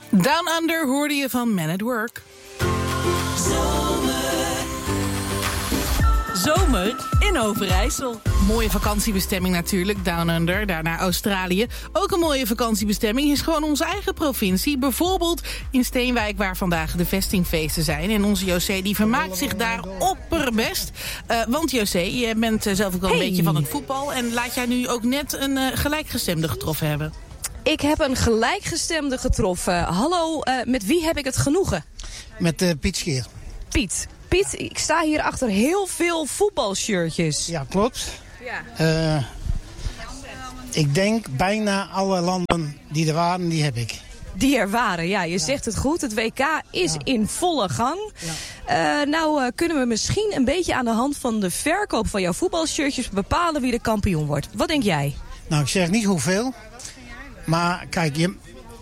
Down Under hoorde je van Man at Work. Zomer in Overijssel. Mooie vakantiebestemming natuurlijk, Down Under, daarna Australië. Ook een mooie vakantiebestemming is gewoon onze eigen provincie. Bijvoorbeeld in Steenwijk, waar vandaag de vestingfeesten zijn. En onze José die vermaakt zich daar opperbest. Want José, je bent zelf ook wel een beetje van het voetbal. En laat jij nu ook net een gelijkgestemde getroffen hebben? Ik heb een gelijkgestemde getroffen. Hallo, met wie heb ik het genoegen? Met Piet Scheer. Piet, ik sta hier achter heel veel voetbalshirtjes. Ja, klopt. Ja. Ik denk bijna alle landen die er waren, die heb ik. Die er waren, ja. Je zegt het goed. Het WK is in volle gang. Ja. Kunnen we misschien een beetje aan de hand van de verkoop van jouw voetbalshirtjes bepalen wie de kampioen wordt. Wat denk jij? Nou, ik zeg niet hoeveel. Maar kijk,